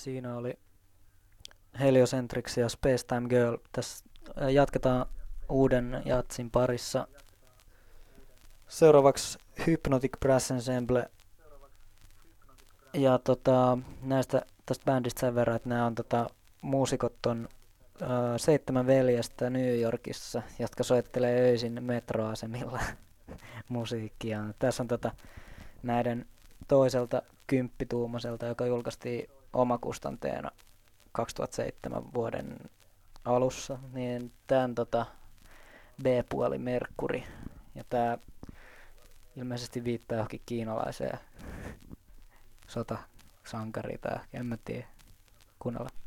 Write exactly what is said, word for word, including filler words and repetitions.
Siinä oli Heliocentrics ja Spacetime Girl. Tässä äh, jatketaan uuden jatsin parissa. Seuraavaksi Hypnotic Brass Ensemble. Ja tota, näistä tästä bändistä sen verran, että nämä on tota, muusikot on äh, seitsemän veljestä New Yorkissa, jotka soittelee öisin metroasemilla musiikkia. Tässä on tota, näiden toiselta kymppituumaselta, joka julkaistiin omakustanteena kaksituhattaseitsemän vuoden alussa, niin tämän tota B-puoli Merkuri. Ja tää ilmeisesti viittaa johonkin kiinalaiseen sotasankariin, tää, en mä tiedä, kuunnella.